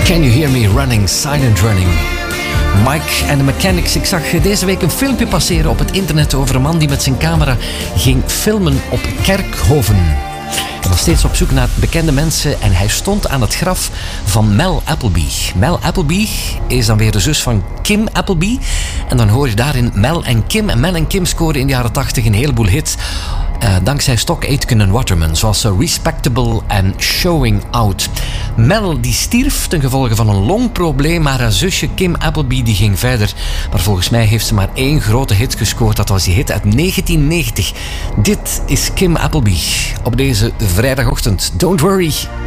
Can You Hear Me Running, Silent Running. Mike and the Mechanics. Ik zag deze week een filmpje passeren op het internet over een man die met zijn camera ging filmen op Kerkhoven. Hij was steeds op zoek naar bekende mensen en hij stond aan het graf van Mel Appleby. Mel Appleby is dan weer de zus van Kim Appleby. En dan hoor je daarin Mel en Kim. En Mel en Kim scoren in de jaren 80 een heleboel hits. Dankzij Stock Aitken en Waterman, zoals Respectable en Showing Out. Mel die stierf ten gevolge van een longprobleem, maar haar zusje Kim Appleby die ging verder. Maar volgens mij heeft ze maar één grote hit gescoord, dat was die hit uit 1990. Dit is Kim Appleby op deze vrijdagochtend. Don't worry.